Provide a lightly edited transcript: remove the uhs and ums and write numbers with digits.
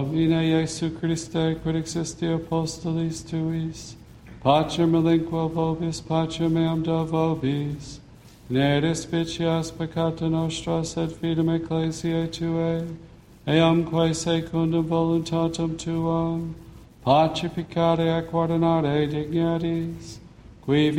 Vina Jesu Christe, quid existi apostolis tuis, Pater melinquo vobis, Pater meam do vobis, ne despicias peccata nostra, sed fidem ecclesiae Tuae, eamque secundum voluntatem Tuam, pacificare ac ordinare dignities, qui